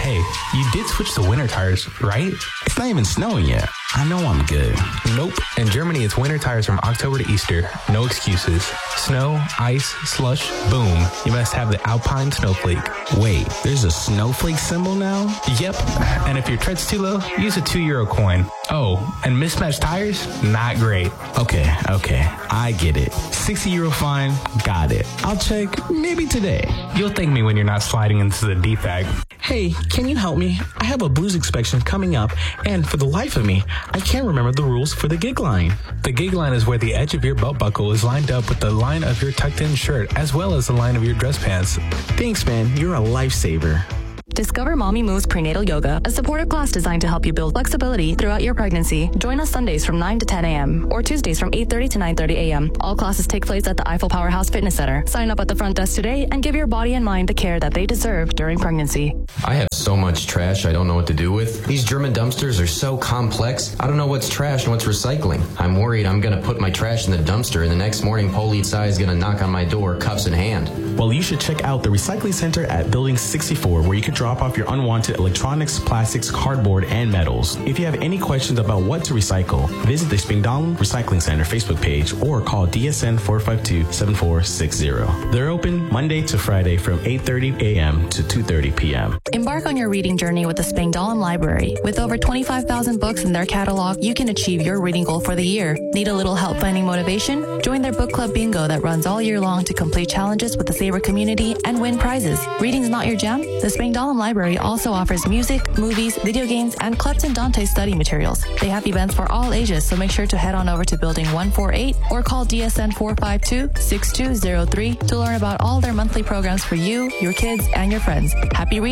Hey, you did switch to winter tires, right? It's not even snowing yet. I know I'm good. Nope. In Germany, it's winter tires from October to Easter. No excuses. Snow, ice, slush, boom. You must have the Alpine Snowflake. Wait, there's a snowflake symbol now? Yep. And if your tread's too low, use a €2 coin. Oh, and mismatched tires? Not great. Okay. I get it. €60 fine. Got it. I'll check maybe today. You'll thank me when you're not sliding into the defect. Hey, can you help me? I have a blues inspection coming up, and for the life of me, I can't remember the rules for the gig line. The gig line is where the edge of your belt buckle is lined up with the line of your tucked-in shirt, as well as the line of your dress pants. Thanks, man. You're a lifesaver. Discover Mommy Moves Prenatal Yoga, a supportive class designed to help you build flexibility throughout your pregnancy. Join us Sundays from 9 to 10 a.m. or Tuesdays from 8:30 to 9:30 a.m. All classes take place at the Eiffel Powerhouse Fitness Center. Sign up at the front desk today and give your body and mind the care that they deserve during pregnancy. I have so much trash I don't know what to do with. These German dumpsters are so complex. I don't know what's trash and what's recycling. I'm worried I'm going to put my trash in the dumpster and the next morning Polizei is going to knock on my door, cuffs in hand. Well, you should check out the Recycling Center at Building 64, where you can drop off your unwanted electronics, plastics, cardboard, and metals. If you have any questions about what to recycle, visit the Spingdalen Recycling Center Facebook page or call DSN 452-7460. They're open Monday to Friday from 8:30 a.m. to 2:30 p.m. Embark on your reading journey with the Spangdahlem Library. With over 25,000 books in their catalog, you can achieve your reading goal for the year. Need a little help finding motivation? Join their book club bingo that runs all year long to complete challenges with the Sabre community and win prizes. Reading's not your jam? The Spangdahlem Library also offers music, movies, video games, and Klutz and Dante study materials. They have events for all ages, so make sure to head on over to Building 148 or call DSN 452-6203 to learn about all their monthly programs for you, your kids, and your friends. Happy reading!